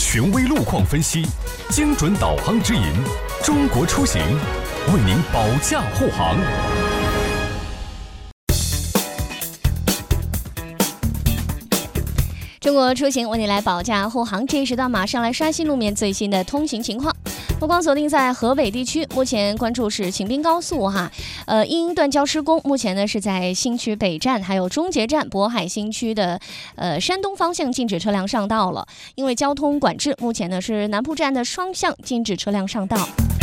权威路况分析，精准导航指引，中国出行为您保驾护航。 中国出行为你来保驾护航，这一时段马上来刷新路面最新的通行情况。目光锁定在河北地区，目前关注是秦滨高速因断交施工，目前呢是在新区北站还有中捷站渤海新区的山东方向禁止车辆上道了，因为交通管制，目前呢是南铺站的双向禁止车辆上道。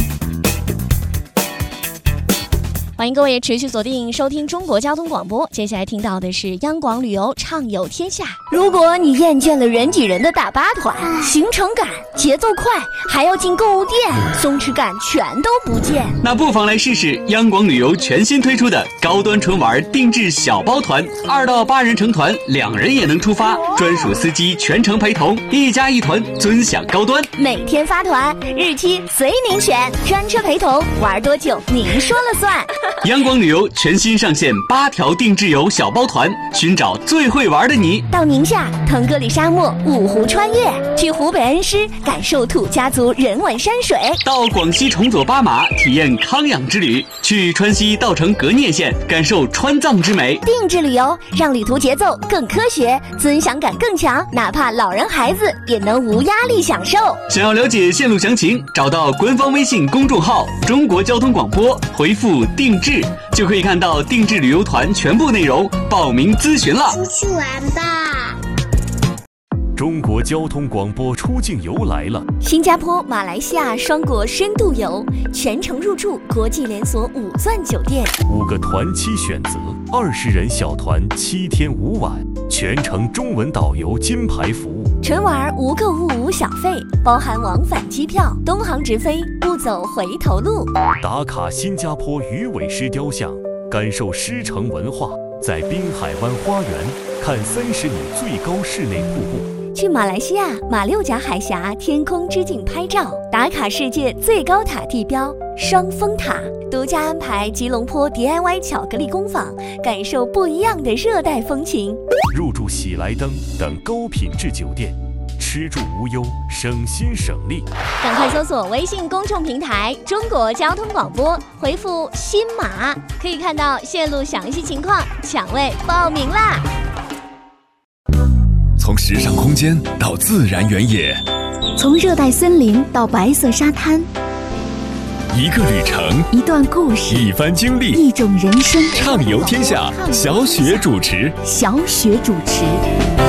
欢迎各位持续锁定收听中国交通广播，接下来听到的是央广旅游畅游天下。 如果你厌倦了人挤人的大巴团，行程赶、节奏快，还要进购物店，松弛感全都不见， 那不妨来试试央广旅游全新推出的高端纯玩定制小包团，2到8人成团，2人也能出发，专属司机全程陪同，1加1团尊享高端。 每天发团，日期随您选，专车陪同，玩多久您说了算。 央广旅游全新上线8条定制游小包团，寻找最会玩的你。 到宁夏腾格里沙漠5湖穿越，去湖北恩施感受土家族人文山水， 到广西崇左巴马体验康养之旅，去川西稻城格聂县感受川藏之美。 定制旅游让旅途节奏更科学，尊享感更强，哪怕老人孩子也能无压力享受。 想要了解线路详情，找到官方微信公众号中国交通广播，回复定制就可以看到定制旅游团全部内容，报名咨询了。 出去玩吧！ 中国交通广播出境游来了！ 新加坡、马来西亚双国深度游，全程入住国际连锁5钻酒店 ，5个团期选择，20人小团7天5晚，全程中文导游金牌服务。 纯玩无购物无小费，包含往返机票，东航直飞，不走回头路。 打卡新加坡鱼尾狮雕像，感受狮城文化，在滨海湾花园看30米最高室内瀑布。 去马来西亚马六甲海峡天空之镜拍照，打卡世界最高塔地标双峰塔，独家安排吉隆坡 DIY 巧克力工坊，感受不一样的热带风情。 入住喜来登等高品质酒店，吃住无忧，省心省力。 赶快搜索微信公众平台中国交通广播，回复新马，可以看到线路详细情况，抢位报名啦！ 从时尚空间到自然原野， 从热带森林到白色沙滩， 一个旅程， 一段故事， 一番经历， 一种人生。 畅游天下，小雪主持。